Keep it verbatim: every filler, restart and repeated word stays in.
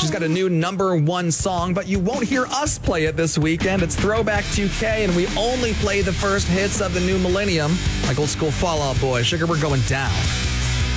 She's got a new number one song, but you won't hear us play it this weekend. It's Throwback two K, and we only play the first hits of the new millennium, like old school Fall Out Boy. Sugar, we're going down.